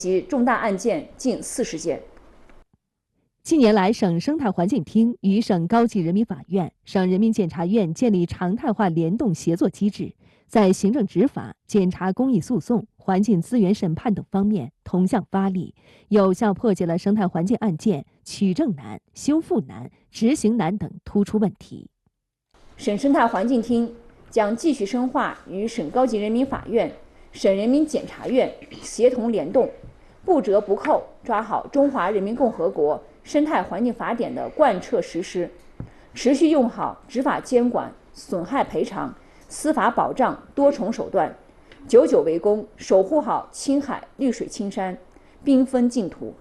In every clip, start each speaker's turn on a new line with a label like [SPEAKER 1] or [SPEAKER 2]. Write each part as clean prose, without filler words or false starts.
[SPEAKER 1] 及重大案件近40件。
[SPEAKER 2] 近年来，省生态环境厅与省高级人民法院、省人民检察院建立常态化联动协作机制，在行政执法、检察公益诉讼、环境资源审判等方面同向发力，有效破解了生态环境案件取证难、修复难、执行难等突出问题。
[SPEAKER 1] 省生态环境厅将继续深化与省高级人民法院、省人民检察院协同联动，不折不扣抓好中华人民共和国生态环境法典的贯彻实施，持续用好执法监管、损害赔偿、司法保障多重手段，久久为功，守护好青海绿水青山、缤纷净土。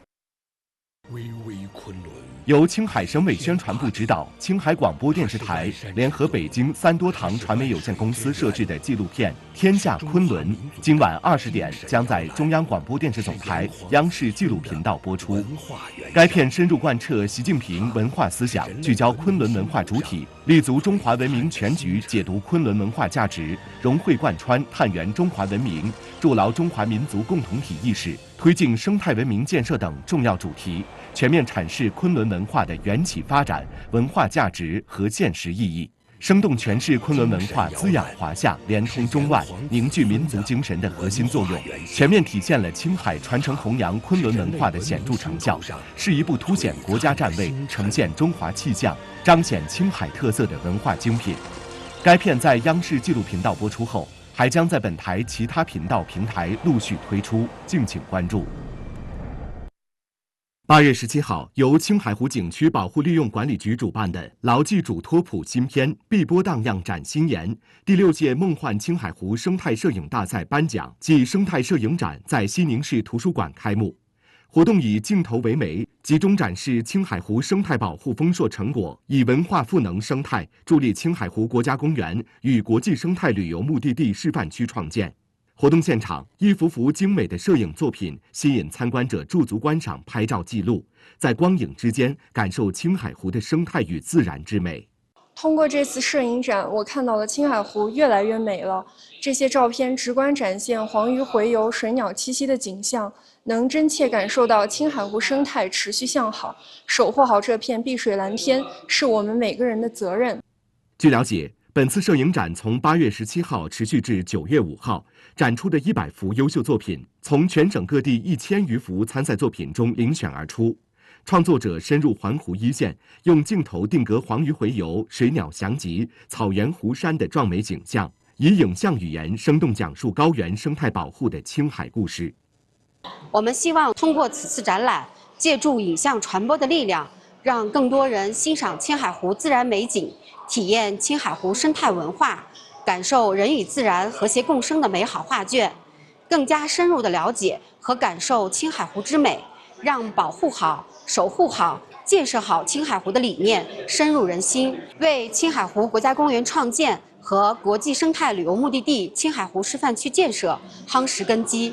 [SPEAKER 3] 由青海省委宣传部指导，青海广播电视台联合北京三多堂传媒有限公司摄制的纪录片《天下昆仑》，今晚20点将在中央广播电视总台央视纪录频道播出。该片深入贯彻习近平文化思想，聚焦昆仑文化主体，立足中华文明全局，解读昆仑文化价值，融会贯穿，探源中华文明，筑牢中华民族共同体意识，推进生态文明建设等重要主题，全面阐释昆仑文化的缘起发展、文化价值和现实意义，生动诠释昆仑文化滋养华夏、连通中外、凝聚民族精神的核心作用，全面体现了青海传承弘扬昆仑文化的显著成效，是一部凸显国家战位、呈现中华气象、彰显青海特色的文化精品。该片在央视纪录频道播出后，还将在本台其他频道平台陆续推出，敬请关注。8月17号，由青海湖景区保护利用管理局主办的“牢记嘱托谱”新片“碧波荡漾展新颜”第6届梦幻青海湖生态摄影大赛颁奖暨生态摄影展在西宁市图书馆开幕。活动以镜头为媒，集中展示青海湖生态保护丰硕成果，以文化赋能生态，助力青海湖国家公园与国际生态旅游目的地示范区创建。活动现场，一幅幅精美的摄影作品吸引参观者驻足观赏、拍照记录，在光影之间感受青海湖的生态与自然之美。
[SPEAKER 4] 通过这次摄影展，我看到了青海湖越来越美了。这些照片直观展现黄鱼洄游、水鸟栖息的景象，能真切感受到青海湖生态持续向好。守护好这片碧水蓝天，是我们每个人的责任。
[SPEAKER 3] 据了解，本次摄影展从8月17号持续至9月5号，展出的100幅优秀作品，从全省各地1000余幅参赛作品中遴选而出。创作者深入环湖一线，用镜头定格黄鱼洄游、水鸟翔集、草原湖山的壮美景象，以影像语言生动讲述高原生态保护的青海故事。
[SPEAKER 5] 我们希望通过此次展览，借助影像传播的力量，让更多人欣赏青海湖自然美景，体验青海湖生态文化，感受人与自然和谐共生的美好画卷，更加深入地了解和感受青海湖之美，让保护好、守护好、建设好青海湖的理念深入人心，为青海湖国家公园创建和国际生态旅游目的地青海湖示范区建设夯实根基。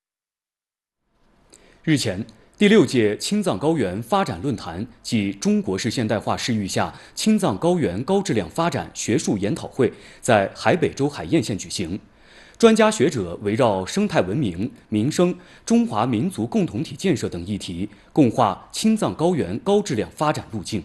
[SPEAKER 6] 日前，第6届青藏高原发展论坛暨中国式现代化视域下青藏高原高质量发展学术研讨会在海北州海晏县举行。专家学者围绕生态文明、民生、中华民族共同体建设等议题，共话青藏高原高质量发展路径。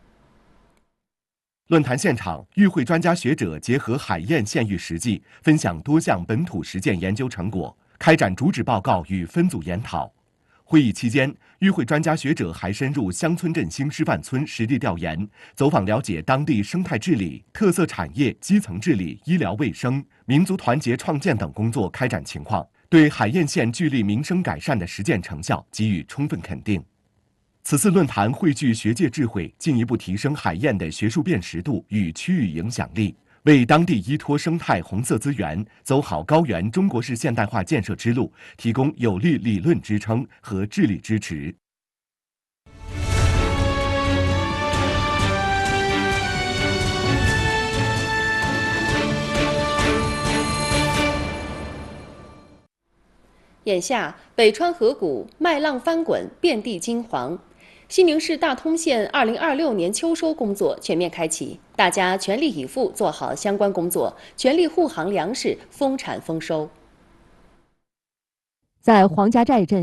[SPEAKER 3] 论坛现场，与会专家学者结合海晏县域实际，分享多项本土实践研究成果，开展主旨报告与分组研讨。会议期间，与会专家学者还深入乡村振兴示范村实地调研，走访了解当地生态治理、特色产业、基层治理、医疗卫生、民族团结创建等工作开展情况，对海晏县聚力民生改善的实践成效给予充分肯定。此次论坛汇聚学界智慧，进一步提升海晏的学术辨识度与区域影响力，为当地依托生态红色资源，走好高原中国式现代化建设之路提供有力理论支撑和智力支持。
[SPEAKER 7] 眼下，北川河谷麦浪翻滚，遍地金黄。西宁市大通县2026年秋收工作全面开启，大家全力以赴做好相关工作，全力护航粮食丰产丰收。
[SPEAKER 2] 在黄家寨镇。